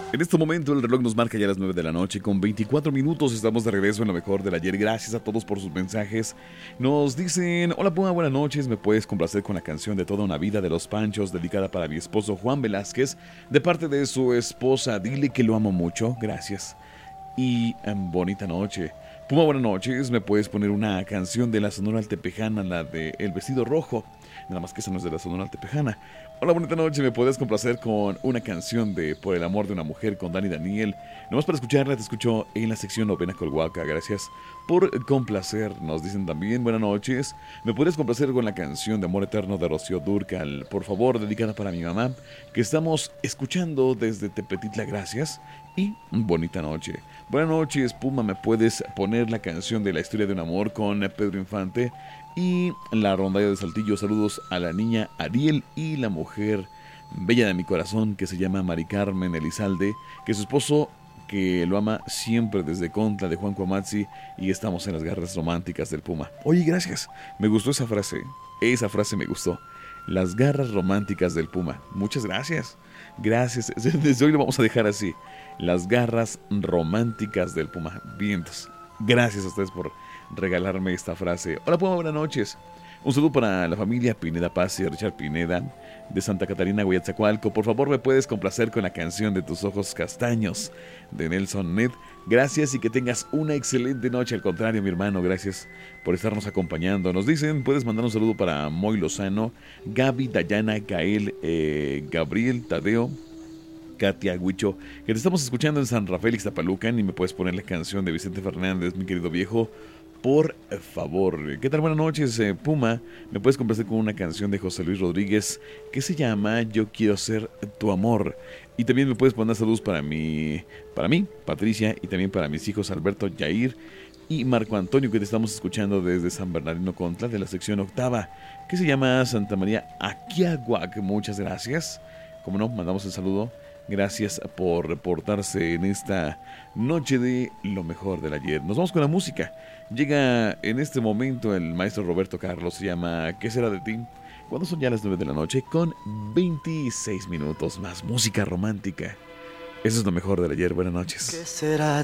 En este momento el reloj nos marca ya las 9 de la noche con 24 minutos. Estamos de regreso en lo mejor del ayer. Gracias a todos por sus mensajes. Nos dicen: hola Puma, buenas noches. ¿Me puedes complacer con la canción de Toda una vida de Los Panchos, dedicada para mi esposo Juan Velázquez, de parte de su esposa? Dile que lo amo mucho. Gracias. Y bonita noche. Puma, buenas noches. ¿Me puedes poner una canción de la Sonora Altepejana, la de El Vestido Rojo? Nada más que esa no es de la Sonora Altepejana. Hola, bonita noche. ¿Me puedes complacer con una canción de Por el amor de una mujer con Dani Daniel? Nomás para escucharla te escucho en la sección Novena Colhuaca. Gracias por complacer. Nos dicen también: buenas noches. ¿Me puedes complacer con la canción de Amor Eterno de Rocío Dúrcal? Por favor, dedicada para mi mamá, que estamos escuchando desde Tepetitla. Gracias. Y bonita noche. Buenas noches, Puma. ¿Me puedes poner la canción de La historia de un amor con Pedro Infante y la rondalla de Saltillo? Saludos a la niña Ariel y la mujer bella de mi corazón, que se llama Mari Carmen Elizalde, que su esposo, que lo ama siempre, desde Contla de Juan Cuamazzi, y estamos en las garras románticas del Puma. Oye, gracias. Me gustó esa frase. Esa frase me gustó. Las garras románticas del Puma. Muchas gracias. Gracias. Desde hoy lo vamos a dejar así. Las garras románticas del Puma. Vientos. Gracias a ustedes por regalarme esta frase. Hola Puma, buenas noches. Un saludo para la familia Pineda Paz y Richard Pineda de Santa Catarina, Huayatzacualco. Por favor, ¿me puedes complacer con la canción de Tus ojos castaños de Nelson Ned? Gracias y que tengas una excelente noche. Al contrario, mi hermano, gracias por estarnos acompañando. Nos dicen: puedes mandar un saludo para Moy Lozano, Gaby, Dayana, Gael, Gabriel, Tadeo, Katia, Huicho, que te estamos escuchando en San Rafael, Ixtapalucan, y me puedes poner la canción de Vicente Fernández, mi querido viejo, por favor. ¿Qué tal? Buenas noches, Puma. ¿Me puedes complacer con una canción de José Luis Rodríguez que se llama Yo quiero ser tu amor? Y también me puedes poner saludos para mí, Patricia, y también para mis hijos Alberto, Yair y Marco Antonio, que te estamos escuchando desde San Bernardino Contla, de la sección octava, que se llama Santa María Aquiaguac. Muchas gracias. Como no, mandamos el saludo. Gracias por reportarse en esta noche de lo mejor del ayer. Nos vamos con la música. Llega en este momento el maestro Roberto Carlos. Se llama ¿Qué será de ti? Cuando son ya las 9 de la noche con 26 minutos más música romántica. Eso es lo mejor del ayer. Buenas noches. ¿Qué será